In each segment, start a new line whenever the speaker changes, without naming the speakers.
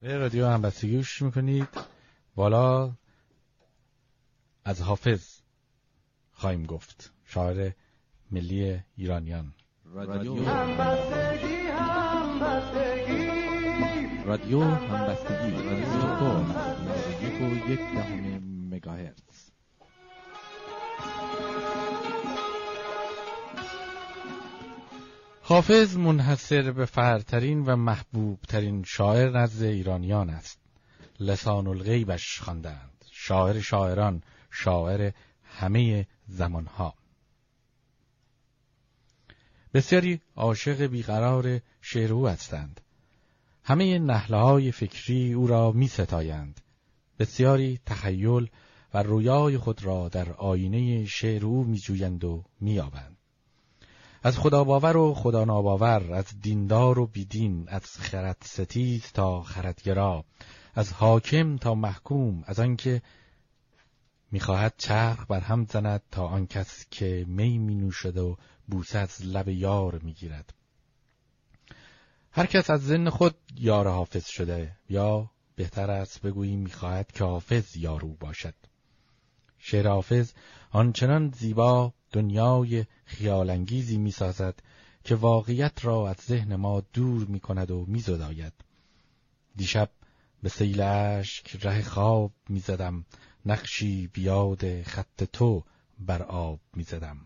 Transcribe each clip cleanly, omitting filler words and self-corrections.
به رادیو همبستگی گوش میکنید. بالا از حافظ خواهیم گفت، شاعر ملی ایرانیان.
رادیو همبستگی رادیو همبستگی رادیو 91.1 مگاهرتز.
حافظ منحصر به فرترین و محبوب ترین شاعر نزد ایرانیان است. لسان الغیبش خواندند، شاعر شاعران، شاعر همه زمانها. بسیاری عاشق بیقرار شعر او هستند. همه نهله‌های فکری او را می ستایند. بسیاری تخیل و رویای خود را در آینه شعر او می جویند و می یابند. از خدا باور و خدا ناباور، از دیندار و بیدین، از خرد ستیز تا خردگرا، از حاکم تا محکوم، از آنکه می‌خواهد چرخ بر هم زند تا آن کس که می نوشد و بوسه از لب یار می‌گیرد. هر کس از ذهن خود یار حافظ شده، یا بهتر است بگوییم می‌خواهد که حافظ یار او باشد. شعر حافظ آنچنان زیبا دنیای خیالانگیزی می‌سازد که واقعیت را از ذهن ما دور می‌کند و می‌زداید. دیشب به سیل اشک ره خواب می‌زدم، نقشی بیاد خط تو بر آب می‌زدم.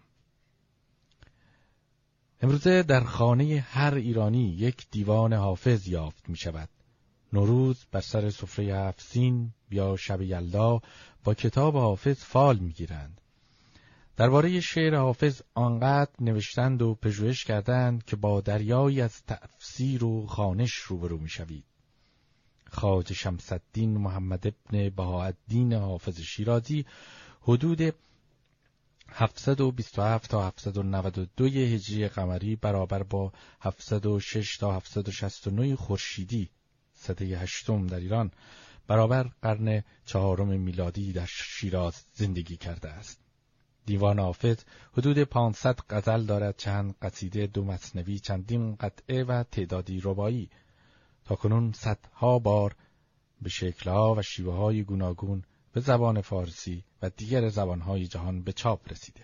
امروزه در خانه هر ایرانی یک دیوان حافظ یافت می‌شود. نوروز بر سر سفره 7 سین یا شب یلدا با کتاب حافظ فال می‌گیرند. درباره شعر حافظ آنقدر نوشتند و پژوهش کردند که با دریایی از تفسیر و خوانش روبرو می‌شوید. خواجه شمس الدین محمد ابن بهاءالدین حافظ شیرازی حدود 727 تا 792 هجری قمری برابر با 706 تا 769 خورشیدی سده 8 در ایران برابر قرن 4 میلادی در شیراز زندگی کرده است. دیوان حافظ حدود 500 غزل دارد، چند قصیده، 2 مثنوی، چندین قطعه و تعدادی رباعی. تاکنون صدها بار به شکل‌ها و شیوه‌های گوناگون به زبان فارسی و دیگر زبان‌های جهان به چاپ رسیده.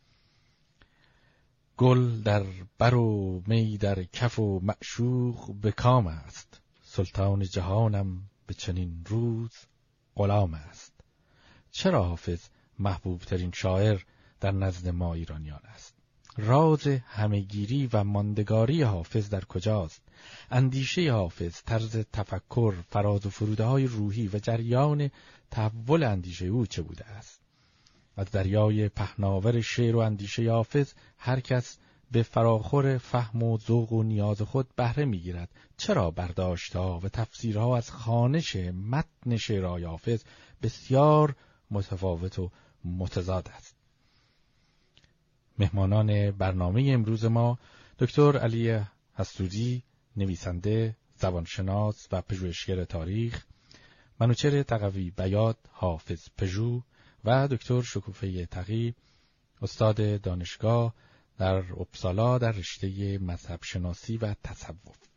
گل در بر و می در کف و معشوق به کام است، سلطان جهانم به چنین روز غلام است. چرا حافظ محبوب ترین شاعر در نزد ما ایرانیان است؟ راز همه‌گیری و ماندگاری حافظ در کجاست؟ اندیشه حافظ، طرز تفکر، فراز و فروده‌های روحی و جریان تحول اندیشه او چه بوده است؟ از دریای پهناور شعر و اندیشه حافظ هر کس به فراخور فهم و ذوق و نیاز خود بهره می‌گیرد. چرا برداشت‌ها و تفسیرها از خوانش متن شعرهای حافظ بسیار متفاوت و متضاد است؟ مهمانان برنامه امروز ما دکتر علی حسودی، نویسنده، زبانشناس و پژوهشگر تاریخ، منوچهر تقوی بیات حافظ پژوه و دکتر شکوفه تقی، استاد دانشگاه در اپسالا در رشته مذهب شناسی و تصوف.